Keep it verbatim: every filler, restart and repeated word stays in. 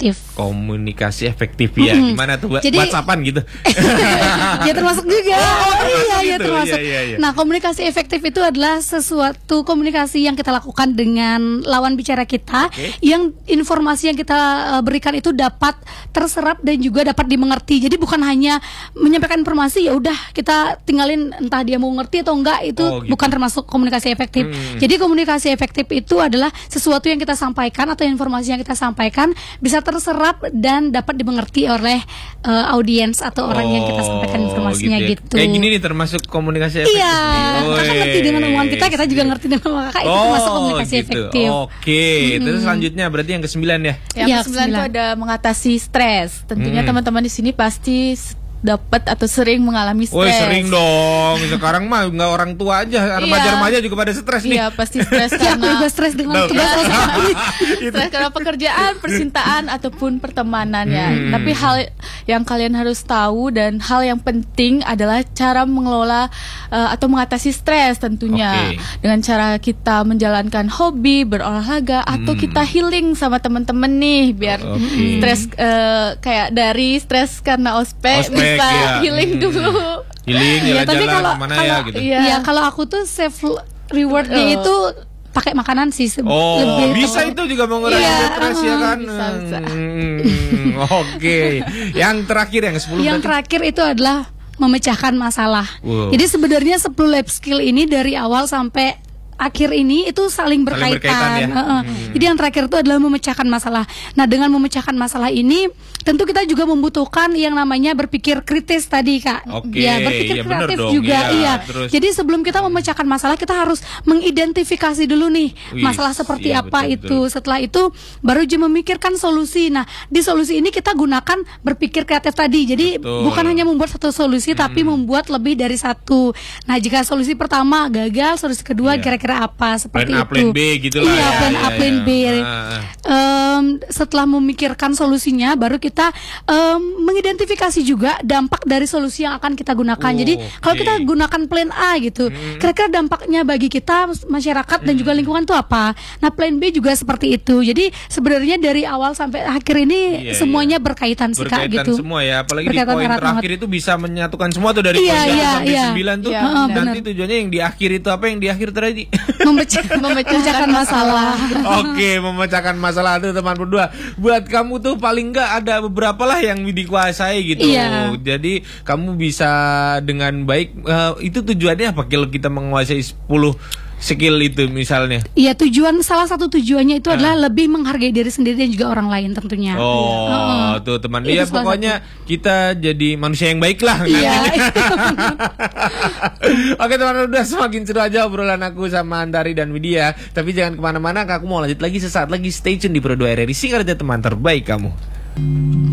efektif. Komunikasi efektif ya. Mm-hmm. Gimana tuh? Jadi, WhatsAppan gitu. Ya termasuk juga. Oh, iya, gitu. ya termasuk. Iya, iya, iya. Nah, komunikasi efektif itu adalah sesuatu komunikasi yang kita lakukan dengan lawan bicara kita, okay. yang informasi yang kita uh, berikan itu dapat terserap dan juga dapat dimengerti. Jadi bukan hanya menyampaikan informasi ya udah kita tinggalin entah dia mau ngerti atau enggak, itu oh, gitu. Bukan termasuk komunikasi efektif. Hmm. Jadi komunikasi efektif itu adalah sesuatu yang kita sampaikan atau informasi yang kita sampaikan bisa terserap dan dapat dimengerti oleh uh, audiens atau orang oh, yang kita sampaikan informasinya gitu. gitu. Kayak gini nih termasuk komunikasi efektif. Iya, kakak ngerti dengan omongan kita, kita juga ngerti dengan omongan kakak, itu oh, termasuk komunikasi gitu. efektif. Oke, okay. hmm. Terus selanjutnya berarti yang kesembilan ya? Yang ya, kesembilan itu ada mengatasi stres. Tentunya hmm. teman-teman di sini pasti dapat atau sering mengalami stres. Woi, sering dong. Sekarang mah nggak orang tua aja, remaja-remaja juga pada stres nih. Iya, pasti stres karena juga stres dengan tugas stres karena pekerjaan, percintaan ataupun pertemanan ya. Hmm. Tapi hal yang kalian harus tahu dan hal yang penting adalah cara mengelola uh, atau mengatasi stres tentunya. Okay. Dengan cara kita menjalankan hobi, berolahraga hmm. atau kita healing sama teman-teman nih biar okay. stres uh, kayak dari stres karena ospek, ospek bisa ya. healing hmm. dulu. Healing ya, tapi jalan kalau, kemana kalau, ya gitu. Iya, ya, kalau aku tuh self rewardnya uh. itu pakai makanan sih. Oh, lebih bisa itu juga mengurangi yeah. stres ya kan. Bisa, bisa. Hmm, Oke. Okay. Yang terakhir yang sepuluh. Yang berarti? Terakhir itu adalah memecahkan masalah. Wow. Jadi sebenarnya sepuluh life skill ini dari awal sampai akhir ini itu saling berkaitan, saling berkaitan ya? uh-uh. hmm. Jadi yang terakhir itu adalah memecahkan masalah. Nah, dengan memecahkan masalah ini tentu kita juga membutuhkan yang namanya berpikir kritis tadi, Kak. Okay. Ya, berpikir ya, kreatif dong, juga ya. iya. Terus. Jadi sebelum kita memecahkan masalah kita harus mengidentifikasi dulu nih Wih, masalah seperti iya, apa betul, itu. betul. Setelah itu baru juga memikirkan solusi. Nah, di solusi ini kita gunakan berpikir kreatif tadi. Jadi betul. bukan hanya membuat satu solusi hmm. tapi membuat lebih dari satu. Nah, jika solusi pertama gagal, solusi kedua yeah. kira-kira apa? Seperti plan A, plan B gitu lah. Iya, ya, plan ya, A, plan ya. B. Nah. Um, setelah memikirkan solusinya, baru kita um, mengidentifikasi juga dampak dari solusi yang akan kita gunakan. Oh, Jadi okay. kalau kita gunakan plan A gitu, hmm. kira-kira dampaknya bagi kita, masyarakat hmm. dan juga lingkungan itu apa? Nah, plan B juga seperti itu. Jadi sebenarnya dari awal sampai akhir ini yeah, semuanya yeah. berkaitan sih, Kak, gitu. Semua ya, apalagi berkaitan di poin terakhir banget. Itu bisa menyatukan semua tuh dari yeah, poin satu yeah, sampai yeah. sembilan tuh. Yeah, uh, nanti bener. tujuannya yang di akhir itu apa yang di akhir tadi? Memecah, memecahkan masalah. Oke, memecahkan masalah itu teman berdua. Buat kamu tuh paling enggak ada beberapa lah yang dikuasai gitu. Iya. Jadi kamu bisa dengan baik uh, itu tujuannya apa kalau kita menguasai sepuluh skill itu misalnya? Iya, tujuan salah satu tujuannya itu uh. adalah lebih menghargai diri sendiri dan juga orang lain tentunya. Oh, uh, tuh teman dia pokoknya satu. Kita jadi manusia yang baik lah. Iya. Oke teman, udah semakin seru aja obrolan aku sama Antari dan Widya. Tapi jangan kemana-mana, aku mau lanjut lagi sesaat lagi. Stay tune di Pro dua R R I. Singkat aja teman terbaik kamu.